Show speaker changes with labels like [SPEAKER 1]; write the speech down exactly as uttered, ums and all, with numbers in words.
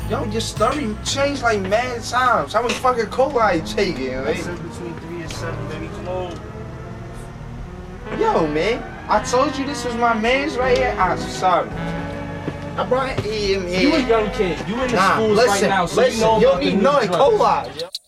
[SPEAKER 1] Yo, your story changed like mad times. How much fucking cola you taking,
[SPEAKER 2] I
[SPEAKER 1] man?
[SPEAKER 2] said between three and seven, baby. Come on.
[SPEAKER 1] Yo, man, I told you this was my man's right here. I'm sorry. I brought him here.
[SPEAKER 2] You a young kid. You in the
[SPEAKER 1] Nah,
[SPEAKER 2] schools
[SPEAKER 1] listen,
[SPEAKER 2] right now, so
[SPEAKER 1] listen,
[SPEAKER 2] you know
[SPEAKER 1] you
[SPEAKER 2] about
[SPEAKER 1] don't
[SPEAKER 2] the
[SPEAKER 1] need
[SPEAKER 2] new
[SPEAKER 1] no
[SPEAKER 2] drugs.
[SPEAKER 1] cola.